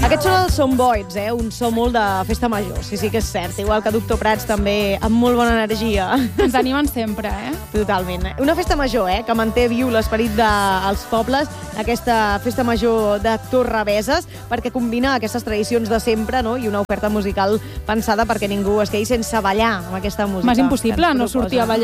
Aquests són els Somboids, un so molt de festa major, sí que és cert. Igual que Doctor Prats, també amb molt bona energia. Ens animen sempre, Totalment. Una festa major, que manté viu l'esperit dels pobles, aquesta festa major de Torreveses, perquè combina aquestes tradicions de sempre, no? I una oferta musical pensada perquè ningú es quedi sense ballar amb aquesta música. M'és impossible no sortir a ballar